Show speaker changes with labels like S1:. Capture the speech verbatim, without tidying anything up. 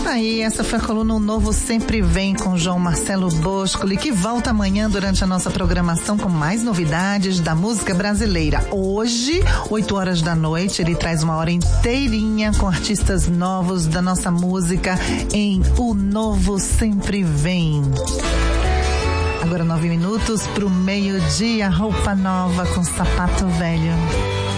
S1: Tá aí, essa foi a coluna O Novo Sempre Vem com João Marcelo Boscoli, que volta amanhã durante a nossa programação com mais novidades da música brasileira. Hoje, oito horas da noite, ele traz uma hora inteirinha com artistas novos da nossa música em O Novo Sempre Vem. Agora nove minutos pro meio-dia, roupa nova com sapato velho.